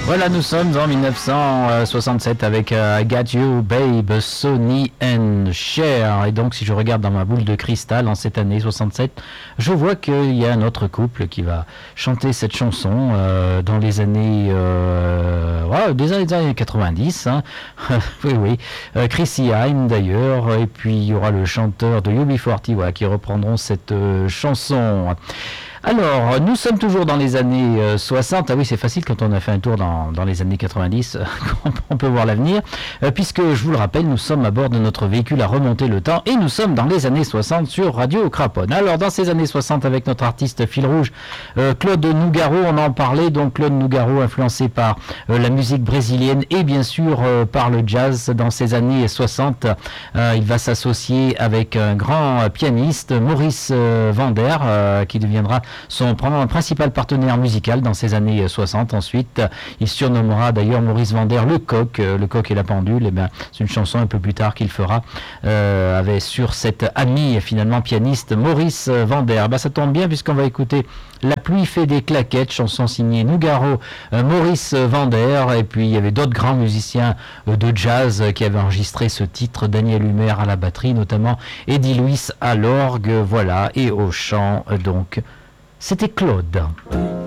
Voilà, nous sommes en 1967 avec I Got You Babe, Sonny and Cher. Et donc, si je regarde dans ma boule de cristal en cette année 67, je vois qu'il y a un autre couple qui va chanter cette chanson dans les années, des années 90. Hein. Oui, oui. Chrissy Hynde d'ailleurs. Et puis, il y aura le chanteur de UB40 voilà, qui reprendront cette chanson. Alors, nous sommes toujours dans les années 60. Ah oui, c'est facile quand on a fait un tour dans les années 90, on peut voir l'avenir, puisque, je vous le rappelle, nous sommes à bord de notre véhicule à remonter le temps, et nous sommes dans les années 60 sur Radio Craponne. Alors, dans ces années 60, avec notre artiste fil rouge, Claude Nougaro, on en parlait, donc Claude Nougaro, influencé par la musique brésilienne et bien sûr par le jazz dans ces années 60. Il va s'associer avec un grand pianiste, Maurice Vander, qui deviendra son principal partenaire musical dans ces années 60. Ensuite, il surnommera d'ailleurs Maurice Vander le coq et la pendule. Et ben, c'est une chanson un peu plus tard qu'il fera sur cet ami finalement pianiste Maurice Vander. Ben, ça tombe bien puisqu'on va écouter La pluie fait des claquettes, chanson signée Nougaro, Maurice Vander. Et puis il y avait d'autres grands musiciens de jazz qui avaient enregistré ce titre, Daniel Humer à la batterie notamment, Eddie Louis à l'orgue, voilà, et au chant donc. C'était Claude.